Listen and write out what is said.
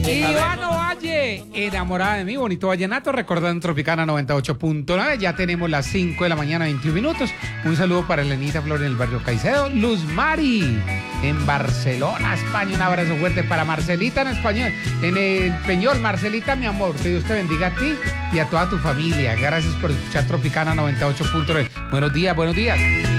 Iván Ovalle, enamorada de mí, bonito vallenato, recordando Tropicana 98.9. Ya tenemos las 5 de la mañana, 21 minutos. Un saludo para Elenita Flor en el barrio Caicedo. Luz Mari en Barcelona, España. Un abrazo fuerte para Marcelita en español, en el Peñol. Marcelita, mi amor, que Dios te bendiga a ti y a toda tu familia. Gracias por escuchar Tropicana 98.9. Buenos días, buenos días.